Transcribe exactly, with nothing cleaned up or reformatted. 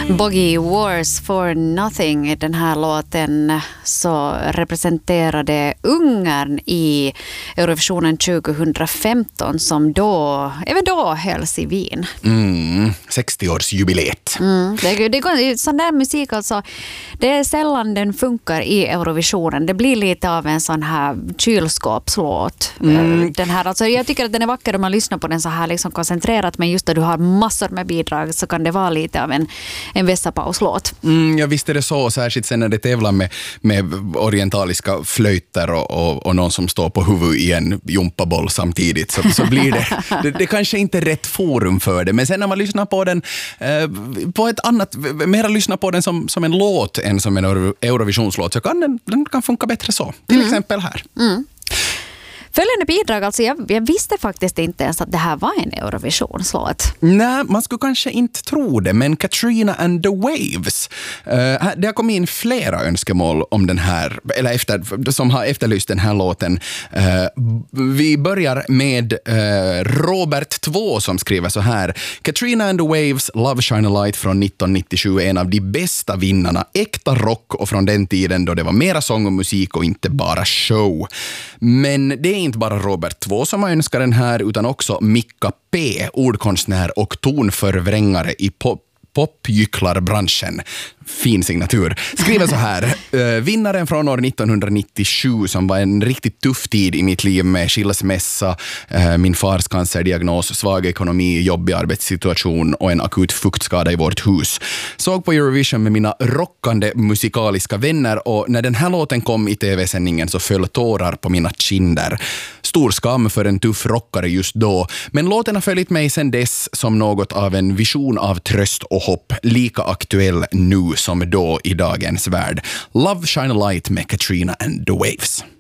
Boogie Wars for Nothing, den här låten så representerade Ungern i Eurovisionen tjugohundrafemton som då, även då hölls i Wien. Mm, sextio-årsjubileet. Mm, det, det går, sån där musik alltså, det är sällan den funkar i Eurovisionen. Det blir lite av en sån här kylskåpslåt. Mm. Den här, alltså, jag tycker att den är vacker om man lyssnar på den så här liksom koncentrerat, men just när du har massor med bidrag så kan det vara lite av en en Vessapauslåt. Mm, jag visste det så, särskilt sen när det tävlar med, med orientaliska flöjter och, och, och någon som står på huvud i en jumpaboll samtidigt, så, så blir det, det, det kanske inte är rätt forum för det, men sen när man lyssnar på den eh, på ett annat, mera lyssnar på den som, som en låt än som en Eurovisionslåt, så kan den, den kan funka bättre så. Till mm. exempel här. Mm. Följande bidrag, alltså jag, jag visste faktiskt inte ens att det här var en Eurovisionslåt. Nej, man skulle kanske inte tro det, men Katrina and the Waves. Uh, det har kommit in flera önskemål om den här, eller efter, som har efterlyst den här låten. Uh, vi börjar med uh, Robert två som skriver så här. Katrina and the Waves, Love Shine a Light från nittonhundranittiosju, en av de bästa vinnarna. Äkta rock och från den tiden då det var mera sång och musik och inte bara show. Men det är inte bara Robert två som har önskat den här, utan också Mika P, ordkonstnär och tonförvrängare i pop popgycklarbranschen. Fin signatur. Skriver så här. Vinnaren från år nittonhundranittiosju som var en riktigt tuff tid i mitt liv med skilsmässa, min fars cancerdiagnos, svag ekonomi, jobbig arbetssituation och en akut fuktskada i vårt hus. Såg på Eurovision med mina rockande musikaliska vänner och när den här låten kom i tv-sändningen så föll tårar på mina kinder. Stor skam för en tuff rockare just då, men låten har följt mig sedan dess som något av en vision av tröst och hopp, lika aktuell nu som då i dagens värld. Love Shine a Light med Katrina and the Waves.